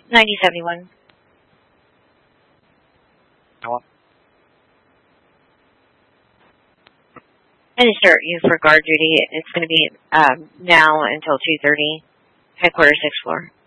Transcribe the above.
9071. Hello? And sir, you for guard duty. It's going to be now until 2:30. Headquarters 6th floor.